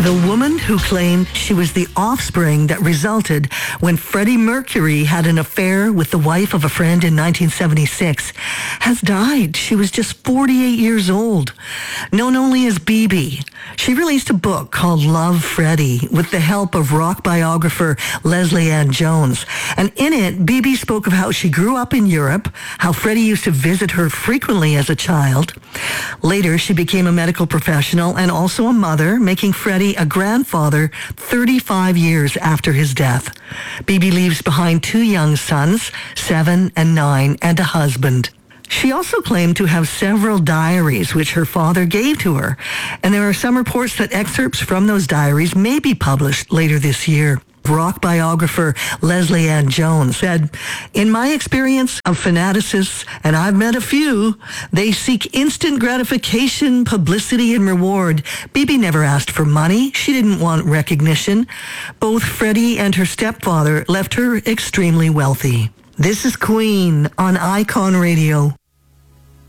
The woman who claimed she was the offspring that resulted when Freddie Mercury had an affair with the wife of a friend in 1976 has died. She was just 48 years old. Known only as BB, she released a book called Love, Freddie with the help of rock biographer Leslie Ann Jones. And in it, BB spoke of how she grew up in Europe, how Freddie used to visit her frequently as a child. Later, she became a medical professional and also a mother, making Freddie a grandfather 35 years after his death. BB leaves behind 2 young sons, 7 and 9, and a husband. She also claimed to have several diaries which her father gave to her, and there are some reports that excerpts from those diaries may be published later this year. Rock biographer Leslie Ann Jones said, "In my experience of fanaticists, and I've met a few, they seek instant gratification, publicity, and reward. BB never asked for money. She didn't want recognition. Both Freddie and her stepfather left her extremely wealthy." This is Queen on Icon Radio.